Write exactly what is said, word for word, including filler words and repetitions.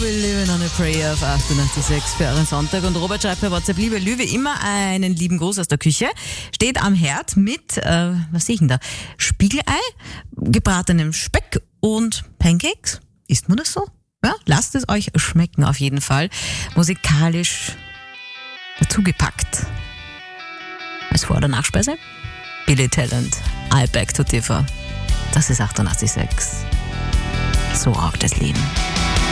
Will Living on a Prayer auf achtundachtzig für euren Sonntag. Und Robert schreibt per WhatsApp, liebe Lü, wie immer einen lieben Gruß aus der Küche. Steht am Herd mit, äh, was sehe ich denn da? Spiegelei, gebratenem Speck und Pancakes. Isst man das so? Ja, lasst es euch schmecken auf jeden Fall. Musikalisch dazugepackt. Als Vor- oder Nachspeise? Billy Talent, I Back to Differ. Das ist achtundachtzig Komma sechs. So arg das Leben.